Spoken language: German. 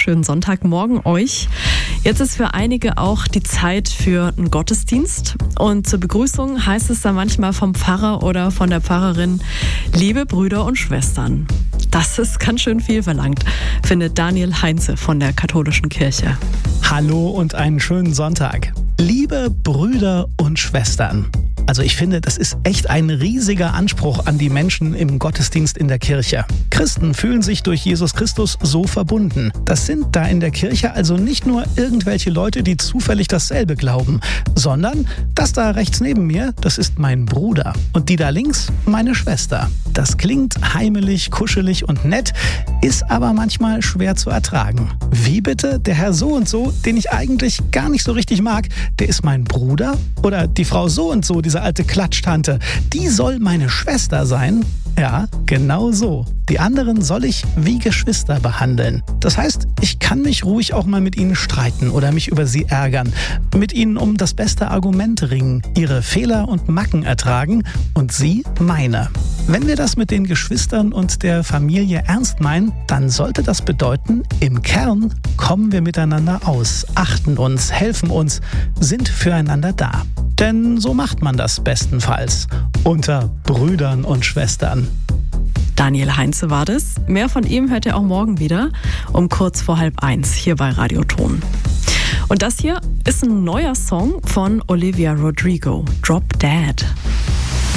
schönen Sonntagmorgen euch. Jetzt ist für einige auch die Zeit für einen Gottesdienst. Und zur Begrüßung heißt es dann manchmal vom Pfarrer oder von der Pfarrerin: Liebe Brüder und Schwestern. Das ist ganz schön viel verlangt, findet Daniel Heinze von der katholischen Kirche. Hallo und einen schönen Sonntag. Liebe Brüder und Schwestern. Also ich finde, das ist echt ein riesiger Anspruch an die Menschen im Gottesdienst in der Kirche. Christen fühlen sich durch Jesus Christus so verbunden. Das sind da in der Kirche also nicht nur irgendwelche Leute, die zufällig dasselbe glauben, sondern das da rechts neben mir, das ist mein Bruder. Und die da links, meine Schwester. Das klingt heimelig, kuschelig und nett, ist aber manchmal schwer zu ertragen. Wie bitte? Der Herr so und so, den ich eigentlich gar nicht so richtig mag, der ist mein Bruder? Oder die Frau so und so, diese alte Klatschtante, die soll meine Schwester sein? Ja, genau so. Die anderen soll ich wie Geschwister behandeln. Das heißt, ich kann mich ruhig auch mal mit ihnen streiten oder mich über sie ärgern, mit ihnen um das beste Argument ringen, ihre Fehler und Macken ertragen und sie meine. Wenn wir das mit den Geschwistern und der Familie ernst meinen, dann sollte das bedeuten, im Kern kommen wir miteinander aus, achten uns, helfen uns, sind füreinander da. Denn so macht man das bestenfalls unter Brüdern und Schwestern. Daniel Heinze war das. Mehr von ihm hört ihr auch morgen wieder um kurz vor 12:30 hier bei Radioton. Und das hier ist ein neuer Song von Olivia Rodrigo, Drop Dead.